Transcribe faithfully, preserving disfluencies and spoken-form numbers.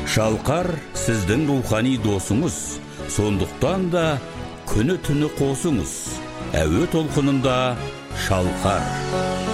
Шалқар сіздің рухани досыңыз, сондықтан да күні түні қосыңыз. Әуе толқынында Шалқар.